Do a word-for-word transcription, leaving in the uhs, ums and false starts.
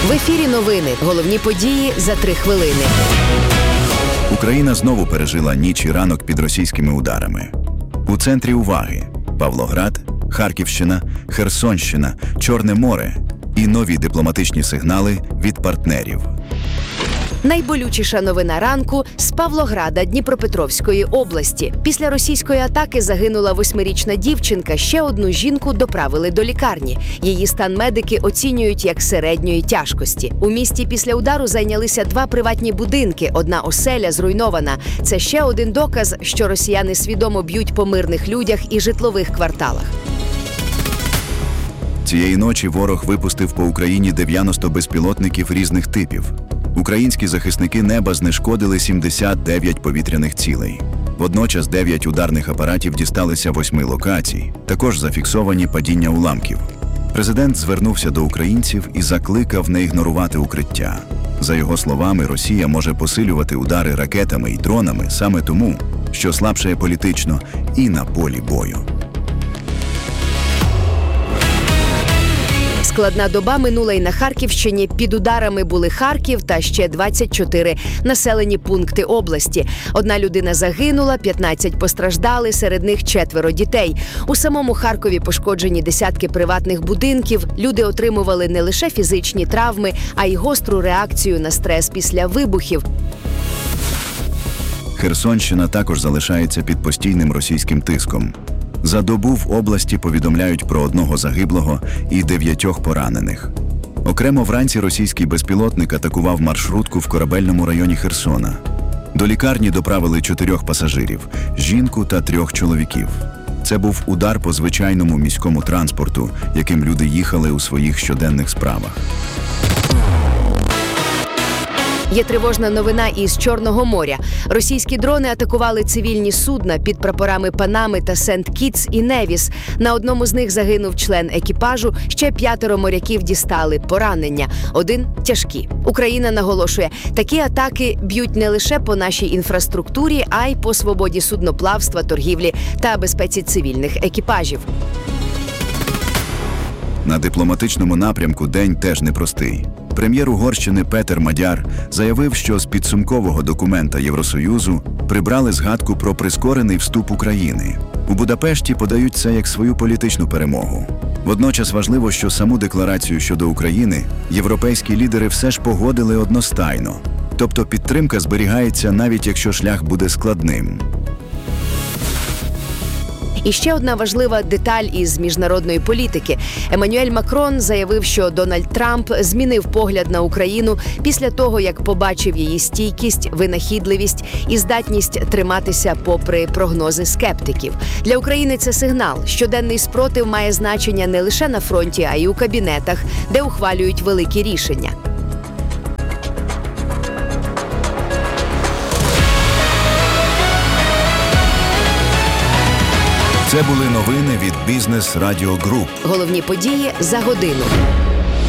В ефірі новини. Головні події за три хвилини. Україна знову пережила ніч і ранок під російськими ударами. У центрі уваги – Павлоград, Харківщина, Херсонщина, Чорне море і нові дипломатичні сигнали від партнерів. Найболючіша новина ранку з Павлограда Дніпропетровської області. Після російської атаки загинула восьмирічна дівчинка, ще одну жінку доправили до лікарні. Її стан медики оцінюють як середньої тяжкості. У місті після удару зайнялися два приватні будинки, одна оселя зруйнована. Це ще один доказ, що росіяни свідомо б'ють по мирних людях і житлових кварталах. Цієї ночі ворог випустив по Україні дев'яносто безпілотників різних типів. Українські захисники неба знешкодили сімдесят дев'ять повітряних цілей. Водночас дев'ять ударних апаратів дісталися восьми локацій. Також зафіксовані падіння уламків. Президент звернувся до українців і закликав не ігнорувати укриття. За його словами, Росія може посилювати удари ракетами і дронами саме тому, що слабшає політично і на полі бою. Складна доба минула й на Харківщині. Під ударами були Харків та ще двадцять чотири населені пункти області. Одна людина загинула, п'ятнадцять постраждали, серед них четверо дітей. У самому Харкові пошкоджені десятки приватних будинків. Люди отримували не лише фізичні травми, а й гостру реакцію на стрес після вибухів. Херсонщина також залишається під постійним російським тиском. За добу в області повідомляють про одного загиблого і дев'ятьох поранених. Окремо вранці російський безпілотник атакував маршрутку в Корабельному районі Херсона. До лікарні доправили чотирьох пасажирів – жінку та трьох чоловіків. Це був удар по звичайному міському транспорту, яким люди їхали у своїх щоденних справах. Є тривожна новина із Чорного моря. Російські дрони атакували цивільні судна під прапорами Панами та Сент-Кітс і Невіс. На одному з них загинув член екіпажу, ще п'ятеро моряків дістали поранення. Один – тяжкі. Україна наголошує, такі атаки б'ють не лише по нашій інфраструктурі, а й по свободі судноплавства, торгівлі та безпеці цивільних екіпажів. На дипломатичному напрямку день теж непростий. Прем'єр Угорщини Петер Мадяр заявив, що з підсумкового документа Євросоюзу прибрали згадку про прискорений вступ України. У Будапешті подають це як свою політичну перемогу. Водночас важливо, що саму декларацію щодо України європейські лідери все ж погодили одностайно. Тобто підтримка зберігається, навіть якщо шлях буде складним. І ще одна важлива деталь із міжнародної політики. Еммануель Макрон заявив, що Дональд Трамп змінив погляд на Україну після того, як побачив її стійкість, винахідливість і здатність триматися попри прогнози скептиків. Для України це сигнал. Щоденний спротив має значення не лише на фронті, а й у кабінетах, де ухвалюють великі рішення. Це були новини від Бізнес Радіо Груп. Головні події за годину.